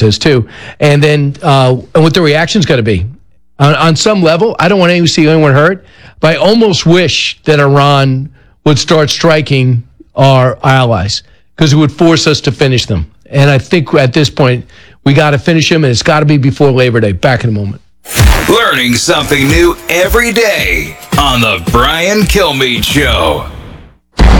says too. And then and what the reaction's got to be. On some level, I don't want to see anyone hurt, but I almost wish that Iran would start striking our allies because it would force us to finish them. And I think at this point, we got to finish them, and it's got to be before Labor Day. Back in a moment. Learning something new every day on The Brian Kilmeade Show.